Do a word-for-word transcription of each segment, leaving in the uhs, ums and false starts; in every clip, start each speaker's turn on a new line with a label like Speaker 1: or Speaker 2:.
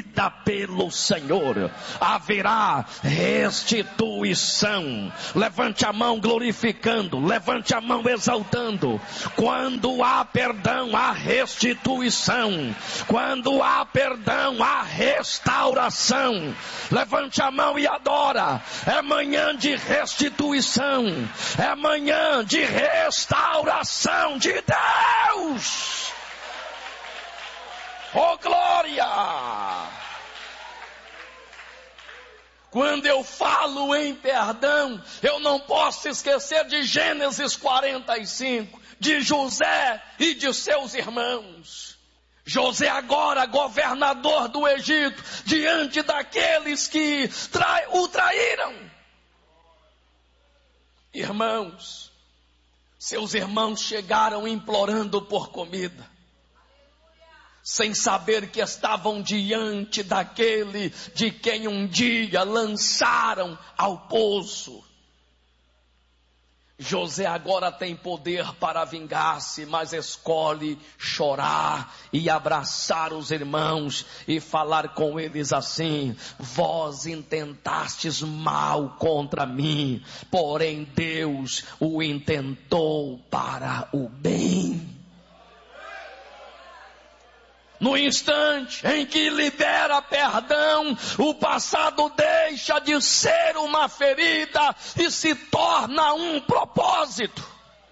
Speaker 1: vida pelo Senhor. Haverá restituição. Levante a mão glorificando, levante a mão exaltando. Quando há perdão, há restituição. Quando há perdão, há restauração. Levante a mão e adora. É manhã de restituição. É manhã de restauração de Deus. Oh glória! Quando eu falo em perdão, eu não posso esquecer de Gênesis quarenta e cinco, de José e de seus irmãos. José agora governador do Egito, diante daqueles que trai, o traíram. Irmãos, seus irmãos chegaram implorando por comida, sem saber que estavam diante daquele de quem um dia lançaram ao poço. José agora tem poder para vingar-se, mas escolhe chorar e abraçar os irmãos e falar com eles assim: vós intentastes mal contra mim, porém Deus o intentou para o bem. No instante em que libera perdão, o passado deixa de ser uma ferida e se torna um propósito.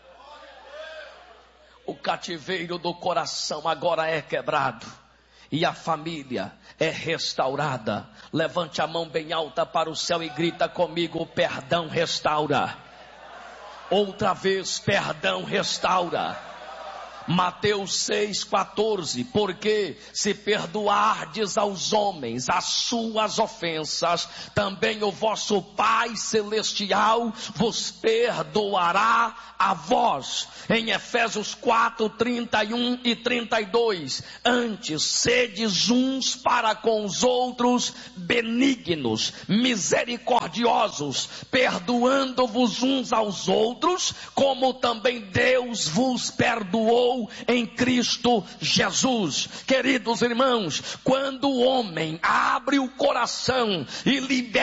Speaker 1: O cativeiro do coração agora é quebrado e a família é restaurada. Levante a mão bem alta para o céu e grita comigo: perdão restaura. Outra vez, perdão restaura. Mateus seis, quatorze, porque se perdoardes aos homens as suas ofensas, também o vosso Pai Celestial vos perdoará a vós. Em Efésios quatro, trinta e um e trinta e dois, antes sedes uns para com os outros benignos, misericordiosos, perdoando-vos uns aos outros, como também Deus vos perdoou em Cristo Jesus. Queridos irmãos, quando o homem abre o coração e libera